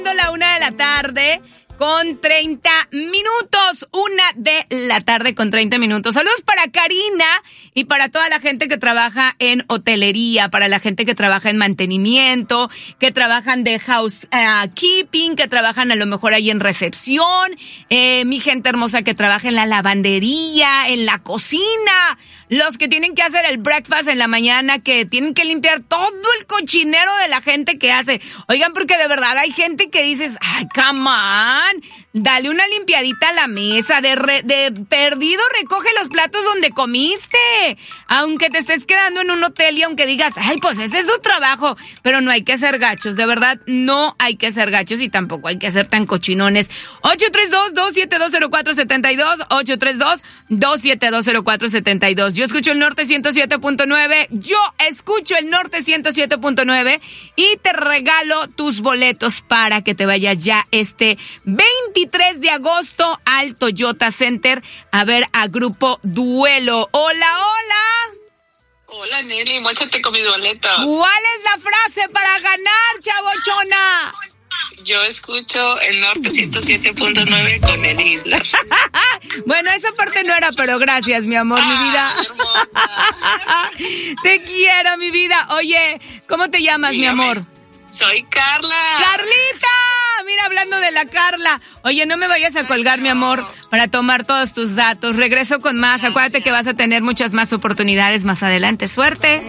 La 1:30 con 30 minutos. 1:30 con 30 minutos. Saludos para Karina y para toda la gente que trabaja en hotelería, para la gente que trabaja en mantenimiento, que trabajan de housekeeping, que trabajan a lo mejor ahí en recepción, mi gente hermosa que trabaja en la lavandería, en la cocina, los que tienen que hacer el breakfast en la mañana, que tienen que limpiar todo el cochinero de la gente que hace. Oigan, porque de verdad hay gente que dices, ay, come on, dale una limpiadita a la mesa, de perdido recoge los platos donde comiste, aunque te estés quedando en un hotel y aunque digas, ay, pues ese es su trabajo, pero no hay que ser gachos, de verdad, no hay que ser gachos y tampoco hay que ser tan cochinones. 832-272-0472, 832-272-0472. Yo escucho el Norte 107.9, y te regalo tus boletos para que te vayas ya este 23 de agosto al Toyota Center a ver a Grupo Duelo. Hola, hola. Hola, Nelly, móchate con mis boletos. ¿Cuál es la frase para ganar, chavochona? Yo escucho el Norte 107.9 con el Isla. Bueno, esa parte no era, pero gracias, mi amor, mi vida. Te quiero, mi vida. Oye, ¿cómo te llamas, Dígame. mi amor? Soy Carla. ¡Carlita! Mira, hablando de la Carla. Oye, no me vayas a colgar, mi amor, para tomar todos tus datos. Regreso con más. Acuérdate que vas a tener muchas más oportunidades más adelante. ¡Suerte!